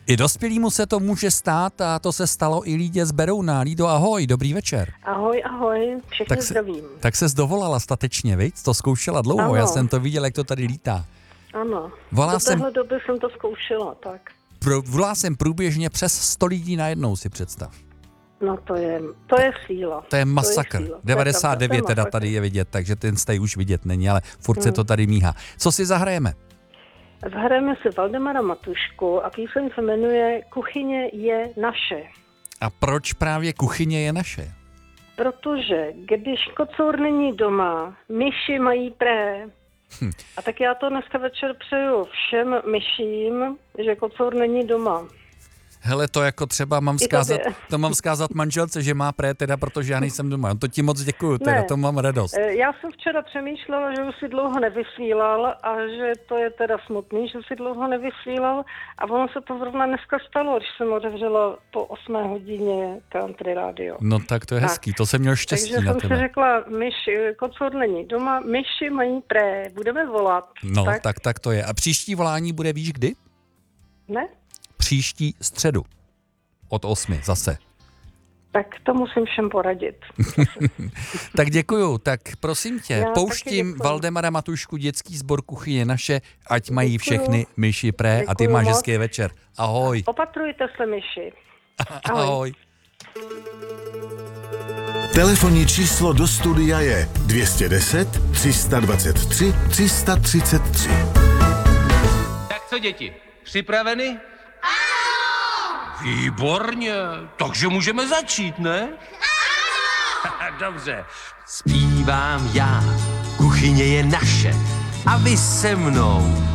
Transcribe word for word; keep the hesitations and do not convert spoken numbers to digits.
I dospělýmu se to může stát a to se stalo i Lídě z Berouna. Lído, ahoj, dobrý večer. Ahoj, ahoj, všechny tak se, zdravím. Tak se zdovolala statečně, viď? To zkoušela dlouho, ano. Já jsem to viděl, jak to tady lítá. Ano, volá do jsem, téhle doby jsem to zkoušela, tak. Pro, volá jsem průběžně přes sto lidí najednou, si představ. No to je, to je síla. To je masakr. To je síla. devadesát devět to je teda tady je vidět, takže ten stej už vidět není, ale furt hmm. se to tady míhá. Co si zahrajeme? Zahrajeme si Valdemara Matušku a píseň se jmenuje Kuchyně je naše. A proč právě Kuchyně je naše? Protože když kocour není doma, myši mají pré. Hm. A tak já to dneska večer přeju všem myším, že kocour není doma. Hele, to jako třeba mám vzkázat, to mám vzkázat manželce, že má pré teda, protože já nejsem doma. To ti moc děkuju, teda, to mám radost. Já jsem včera přemýšlela, že už si dlouho nevysílal a že to je teda smutný, že si dlouho nevysílal a ono se to zrovna dneska stalo, když jsem otevřela po osmé hodině Country Radio. No tak to je hezký, tak. To jsem měl štěstí Takže na jsem tebe. si řekla, myš, kocour není doma, myši mají pré, budeme volat. No tak? tak, tak to je. A příští volání bude, víš kdy? Ne? Příští středu. Od osmi zase. Tak to musím všem poradit. Tak děkuju, tak prosím tě, já pouštím Valdemara Matušku, dětský sbor Kuchyně naše, ať mají děkuju. Všechny myši pré děkuju a ty máš hezký večer. Ahoj. Opatrujte se myši. Ahoj. Ahoj. Telefonní číslo do studia je dvě stě deset, tři sta dvacet tři, tři sta třicet tři. Tak co děti, připraveny? Ano! Výborně, takže můžeme začít, ne? Ano! Dobře. Zpívám já, kuchyně je naše a vy se mnou.